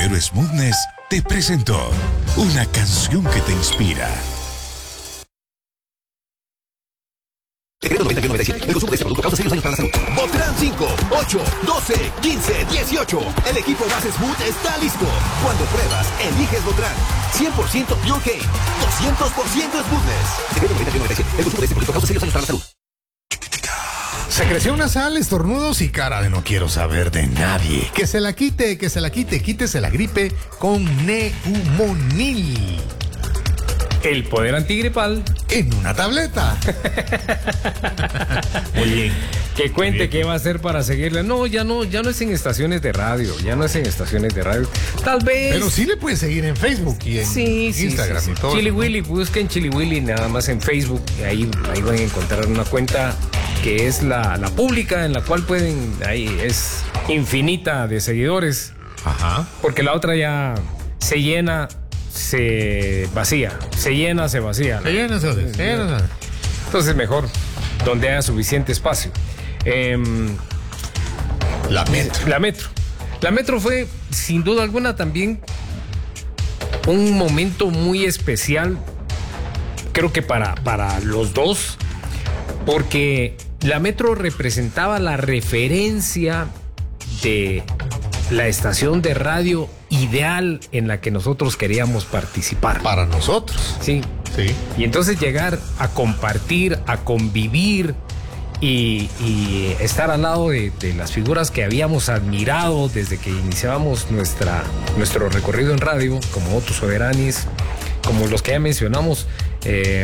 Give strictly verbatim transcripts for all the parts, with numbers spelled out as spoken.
Laboratorio Smoothness te presentó una canción que te inspira. Decreto noventa y uno noventa y siete. El consumo de este producto causa serios daños para la salud. Botran cinco, ocho, doce, quince, dieciocho. El equipo más Smooth está listo. Cuando pruebas, eliges Botran. cien por ciento Pure Cane. doscientos por ciento Smoothness. Decreto noventa y uno noventa y siete. El consumo de este producto causa serios daños para la salud. Secreción nasal, estornudos y cara de no quiero saber de nadie. Que se la quite, que se la quite, quítese la gripe con Neumonil. El poder antigripal en una tableta. Oye, que cuente qué va a hacer para seguirle. No, ya no, ya no es en estaciones de radio, ya no es en estaciones de radio. Tal vez. Pero sí le puede seguir en Facebook y en sí, Instagram sí, sí, y todo. Chili eso, ¿no? Willy, busquen Chili Willy nada más en Facebook. Y ahí, ahí van a encontrar una cuenta que es la, la pública, en la cual pueden, ahí es infinita de seguidores. Ajá. Porque la otra ya se llena, se vacía, se llena, se vacía. Se llena, se vacía. Se llena. Entonces mejor, donde haya suficiente espacio. Eh, la Metro. La Metro. La Metro fue, sin duda alguna, también un momento muy especial, creo que para, para los dos, porque la Metro representaba la referencia de la estación de radio ideal en la que nosotros queríamos participar. Para nosotros. Sí. Sí. Y entonces llegar a compartir, a convivir y, y estar al lado de, de las figuras que habíamos admirado desde que iniciábamos nuestra, nuestro recorrido en radio, como Otto Soberanis, como los que ya mencionamos, eh,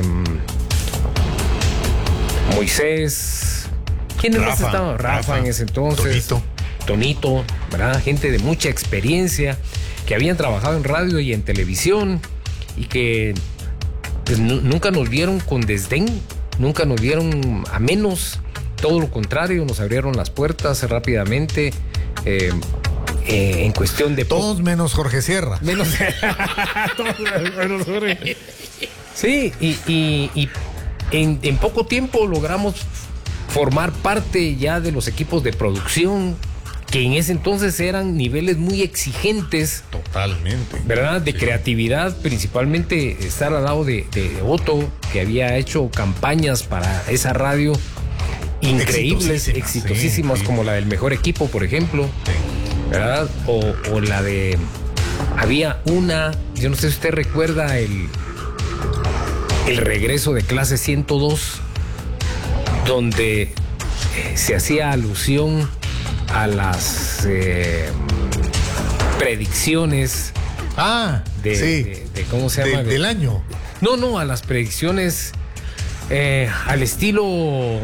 Moisés, ¿quiénes más estaban? Rafa, Rafa en ese entonces. Tonito. Tonito, ¿verdad? Gente de mucha experiencia que habían trabajado en radio y en televisión y que pues, n- nunca nos vieron con desdén, nunca nos vieron a menos, todo lo contrario, nos abrieron las puertas rápidamente. Eh, eh, en cuestión de... Todos po- menos Jorge Sierra. Menos... Todos menos Jorge. Sí, y, y, y en, en poco tiempo logramos formar parte ya de los equipos de producción, que en ese entonces eran niveles muy exigentes. Totalmente. ¿Verdad? De sí. Creatividad, principalmente estar al lado de, de Otto, que había hecho campañas para esa radio increíbles, exitosísimas, exitosísimas sí, sí. Como la del Mejor Equipo, por ejemplo. Sí. ¿Verdad? O, o la de... Había una, yo no sé si usted recuerda el, el regreso de Clase ciento dos, donde eh, se hacía alusión a las eh, predicciones ah, de, sí. de, de cómo se llama de, del año. No, no, a las predicciones eh, al estilo,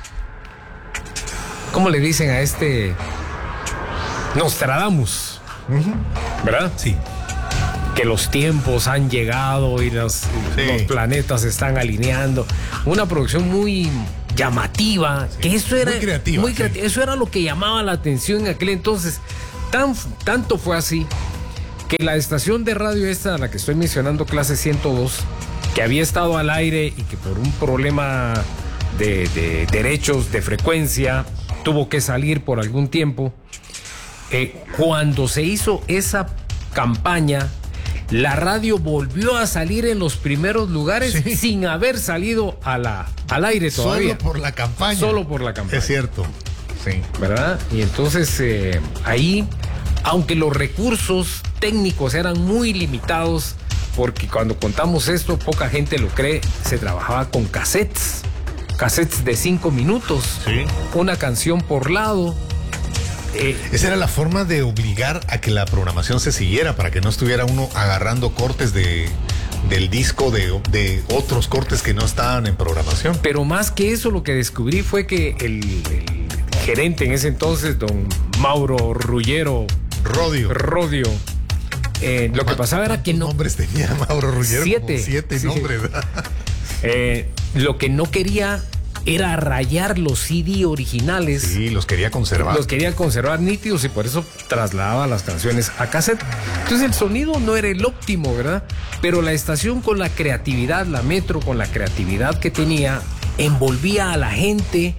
¿cómo le dicen a este? Nostradamus, uh-huh. ¿Verdad? Sí. Que los tiempos han llegado y los, sí. los planetas se están alineando. Una producción muy llamativa, sí. Que eso era muy creativa, muy creativa, sí. Eso era lo que llamaba la atención en aquel entonces. Tan, tanto fue así que la estación de radio esta a la que estoy mencionando, Clase ciento dos, que había estado al aire y que por un problema de, de derechos de frecuencia tuvo que salir por algún tiempo, eh, cuando se hizo esa campaña, la radio volvió a salir en los primeros lugares, sí. Sin haber salido a la, al aire todavía. Solo por la campaña. Solo por la campaña. Es cierto. Sí. ¿Verdad? Y entonces eh, ahí, aunque los recursos técnicos eran muy limitados, porque cuando contamos esto, poca gente lo cree, se trabajaba con cassettes, cassettes de cinco minutos, sí. Una canción por lado. Eh, Esa era la forma de obligar a que la programación se siguiera, para que no estuviera uno agarrando cortes de, del disco de, de otros cortes que no estaban en programación. Pero más que eso, lo que descubrí fue que el, el gerente en ese entonces, don Mauro Rullero Rodio, Rodio eh, lo que pasaba era que no... nombres tenía Mauro Rullero? Siete. Como siete sí. nombres. eh, lo que no quería era rayar los C D originales. Sí, los quería conservar. Los quería conservar nítidos y por eso trasladaba las canciones a cassette. Entonces el sonido no era el óptimo, ¿verdad? Pero la estación, con la creatividad, la Metro con la creatividad que tenía, envolvía a la gente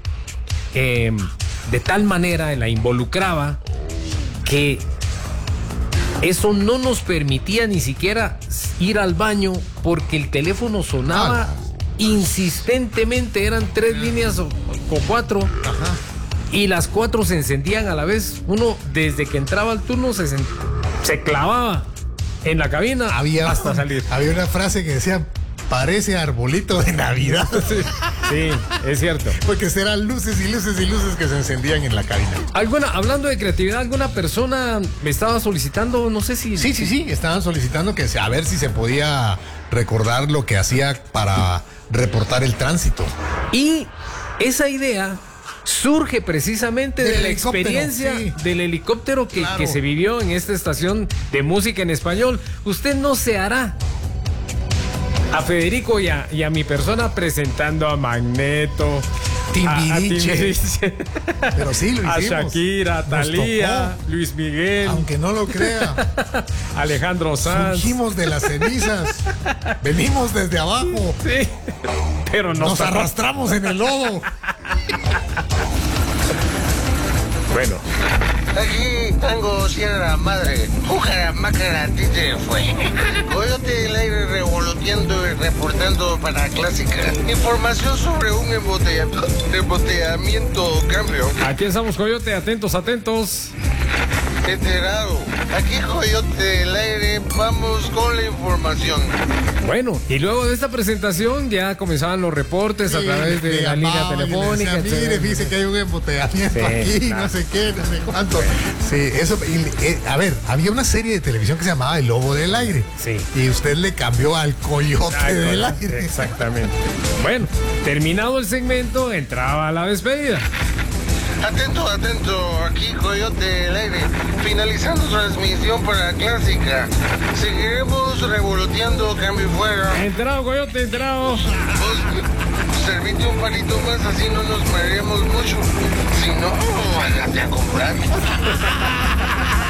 eh, de tal manera, la involucraba, que Eso no nos permitía ni siquiera ir al baño porque el teléfono sonaba ah, insistentemente. Eran tres líneas o, o cuatro. Ajá. Y las cuatro se encendían a la vez. Uno, desde que entraba al turno, se, se clavaba en la cabina había, hasta salir. Había una frase que decía: parece arbolito de Navidad. Sí, sí, es cierto. Porque eran luces y luces y luces que se encendían en la cabina. ¿Alguna, hablando de creatividad, alguna persona me estaba solicitando, no sé si... Sí, sí, sí, estaban solicitando que a ver si se podía recordar lo que hacía para reportar el tránsito. Y esa idea surge precisamente de la experiencia sí. del helicóptero que, claro. que se vivió en esta estación de música en español. Usted no se hará a Federico y a, y a mi persona presentando a Magneto, Timbiriche. A, a Pero sí, lo hicimos. A Shakira, a Thalía, Luis Miguel. Aunque no lo crea. Alejandro Sanz. Surgimos de las cenizas. Venimos desde abajo. Sí. Pero nos, nos arrastramos en el lodo. Bueno. Aquí tengo Sierra Madre, Júcara Mácara Títere fue. Coyote del aire revoloteando y reportando para Clásica. Información sobre un embotella, embotellamiento cambio. Aquí estamos, Coyote, atentos, atentos. Enterado. Aquí Coyote del aire, vamos con la información. Bueno, y luego de esta presentación ya comenzaban los reportes sí, a través de la línea telefónica. Decía, mire, dice que hay un embotellamiento sí, aquí, claro. no sé qué, no sé cuánto. Sí, eso, y, eh, a ver, había una serie de televisión que se llamaba El Lobo del Aire. Sí. Y usted le cambió al Coyote Ay, del no, Aire. Exactamente. Bueno, terminado el segmento, entraba a la despedida. Atento, atento, aquí Coyote del Aire, finalizando transmisión para Clásica. Seguiremos revoloteando cambio y fuera. Entrado, Coyote, entrado. Vos, servite un palito más, así no nos mareamos mucho. Si no, hágate a comprar.